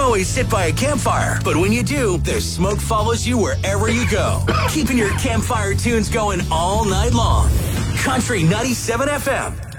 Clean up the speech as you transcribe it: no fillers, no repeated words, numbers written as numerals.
always sit by a campfire, but when you do, the smoke follows you wherever you go, keeping your campfire tunes going all night long. Country 97 FM.